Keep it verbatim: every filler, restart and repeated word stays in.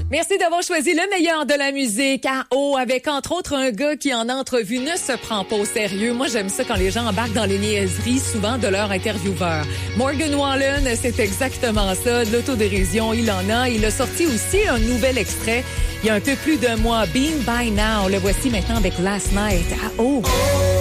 Merci d'avoir choisi le meilleur de la musique à haut, avec entre autres un gars qui en entrevue ne se prend pas au sérieux. Moi, j'aime ça quand les gens embarquent dans les niaiseries, souvent de leur intervieweur. Morgan Wallen, c'est exactement ça, de l'autodérision, il en a. Il a sorti aussi un nouvel extrait il y a un peu plus d'un mois, Being By Now. Le voici maintenant avec Last Night à haut.